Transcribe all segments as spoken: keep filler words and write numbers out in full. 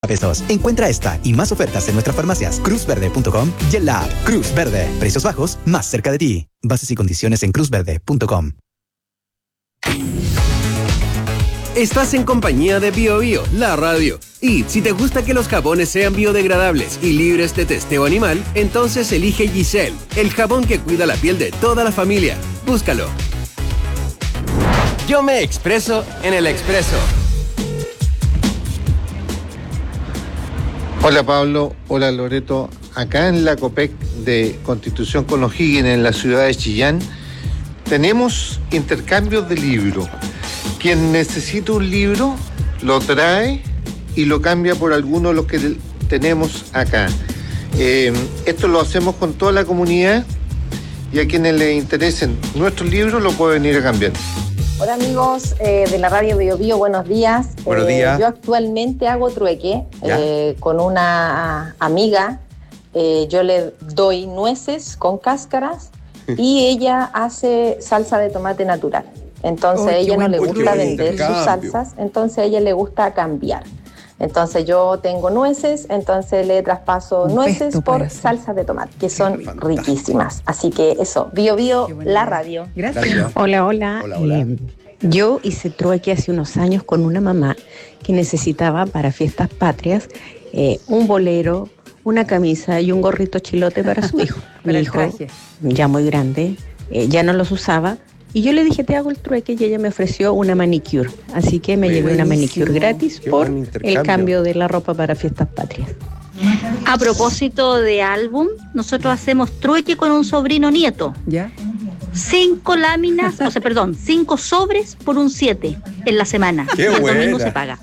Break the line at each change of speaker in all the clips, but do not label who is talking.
pesos. Encuentra esta y más ofertas en nuestras farmacias cruz verde punto com y en la app Cruz Verde. Precios bajos más cerca de ti. Bases y condiciones en cruz verde punto com.
Estás en compañía de Bio Bio, la radio. Y si te gusta que los jabones sean biodegradables y libres de testeo animal, entonces elige Giselle, el jabón que cuida la piel de toda la familia. Búscalo. Yo me expreso en el Expreso.
Hola Pablo, hola Loreto. Acá en la COPEC de Constitución con O'Higgins, en la ciudad de Chillán, tenemos intercambios de libros. Quien necesita un libro lo trae y lo cambia por alguno de los que tenemos acá. Eh, esto lo hacemos con toda la comunidad y a quienes les interesen nuestros libros lo pueden ir a cambiar.
Hola amigos eh, de la radio Bio Bio, buenos días.
Buenos
eh,
días.
Yo actualmente hago trueque eh, con una amiga. Eh, yo le doy nueces con cáscaras y ella hace salsa de tomate natural. Entonces a
oh,
ella no
buen,
le gusta vender sus
cambio.
salsas, entonces a ella le gusta cambiar. Entonces yo tengo nueces, entonces le traspaso
Un
nueces por salsa de tomate, que son
fantástico.
riquísimas. Así que eso, Bio Bio, la radio.
Gracias.
Gracias.
Hola, hola.
Hola, hola.
Eh, yo hice trueque hace unos años con una mamá que necesitaba para fiestas patrias eh, un bolero, una camisa y un gorrito chilote para su hijo.
Para
Mi
el
hijo,
traje.
ya muy grande, eh, ya no los usaba. Y yo le dije, te hago el trueque, y ella me ofreció una manicure. Así que me llevé una manicure gratis
Qué
por
buen
el
intercambio.
cambio de la ropa para fiestas patrias.
A propósito de álbum, nosotros hacemos trueque con un sobrino nieto.
¿Ya?
Cinco láminas, o sea, perdón, cinco sobres por un siete en la semana.
¡Qué
y el domingo
buena!
se paga.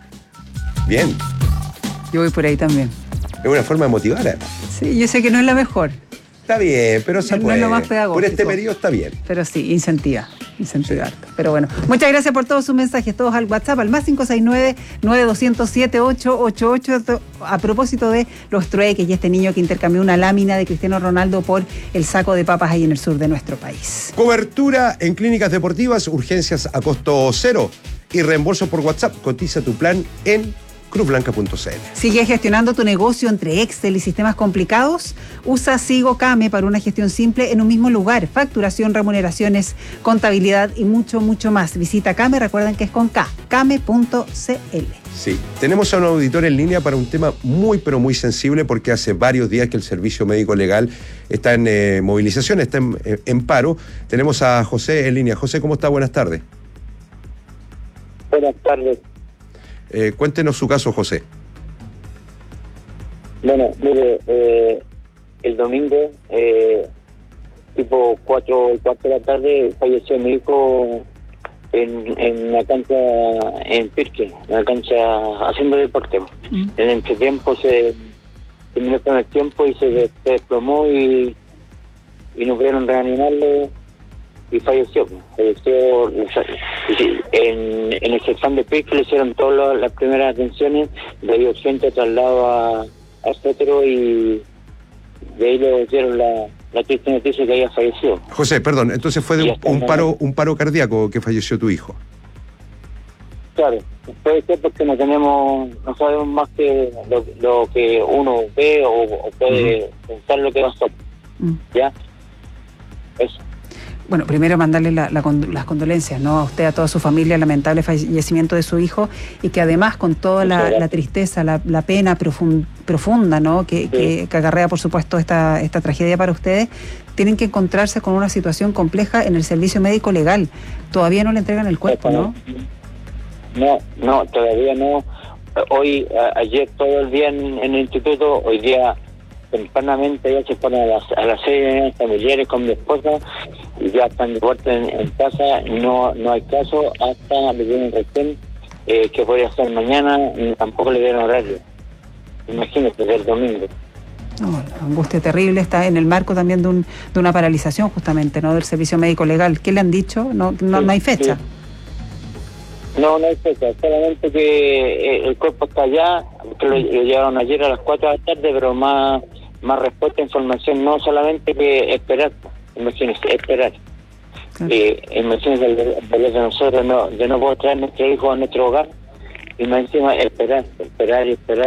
Bien.
Yo voy por ahí también.
Es una forma de motivar, además.
Sí, yo sé que no es la mejor,
Está bien, pero se
No
puede.
es lo más pedagógico.
Por este periodo está bien.
pero sí, incentiva. Incentiva harto. Pero bueno, muchas gracias por todos sus mensajes, todos al WhatsApp, al más cinco seis nueve, nueve dos cero siete, ocho ocho ocho. A propósito de los trueques y este niño que intercambió una lámina de Cristiano Ronaldo por el saco de papas ahí en el sur de nuestro país.
Cobertura en clínicas deportivas, urgencias a costo cero y reembolso por WhatsApp. Cotiza tu plan en cruz blanca punto c l.
¿Sigue gestionando tu negocio entre Excel y sistemas complicados? Usa Sigo Came para una gestión simple en un mismo lugar. Facturación, remuneraciones, contabilidad y mucho, mucho más. Visita Came, recuerden que es con K, came punto c l.
Sí, tenemos a un auditor en línea para un tema muy, pero muy sensible, porque hace varios días que el Servicio Médico Legal está en eh, movilización, está en, en paro. Tenemos a José en línea. José, ¿cómo está? Buenas tardes.
Buenas tardes.
Eh, cuéntenos su caso, José.
Bueno, mire, eh, el domingo, eh, tipo cuatro, cuatro de la tarde, falleció mi hijo en, en la cancha, en Pirque, en la cancha haciendo deporte.
Mm.
En el entretiempo se terminó con el tiempo y se, se desplomó y, y no pudieron reanimarlo y falleció. Falleció en, en el sección de Pirque, le hicieron todas las primeras atenciones, le dio urgente traslado a a Cetro y de ahí le dieron la, la triste noticia que había fallecido.
José, perdón, entonces fue de un, un paro un paro cardíaco que falleció tu hijo.
Claro, puede ser porque no tenemos, no sabemos más que lo, lo que uno ve o, o puede uh-huh. pensar lo que pasó.
Mm.
¿Ya? Eso.
Bueno, primero mandarle la, la, las condolencias, ¿no? A usted, a toda su familia, el lamentable fallecimiento de su hijo, y que además con toda la, la tristeza, la, la pena profund, profunda, ¿no? Que, sí. que, que acarrea, por supuesto, esta, esta tragedia para ustedes, tienen que encontrarse con una situación compleja en el servicio médico legal. Todavía no le entregan el cuerpo, ¿no?
No, no, todavía no. Hoy, a, ayer todo el día en, en el instituto, hoy día tempranamente ya se ponen a las, a las seis familiares con mi esposa y ya están de vuelta en, en casa. No no hay caso hasta le dieron recién eh, que podría ser mañana, tampoco le dieron horario. Imagínate, del domingo.
No, la angustia terrible está en el marco también de, un, de una paralización justamente, ¿no? Del servicio médico legal. ¿Qué le han dicho? No no,
sí,
no hay fecha.
Sí. No, no hay fecha, solamente que eh, el cuerpo está allá, que lo, lo llevaron ayer a las cuatro de la tarde, pero más más respuesta, información, no solamente que esperar, imagínense, esperar. Claro. Eh, imagínense el dolor de nosotros no, de no poder traer a nuestro hijo a nuestro hogar, y más encima esperar, esperar y esperar.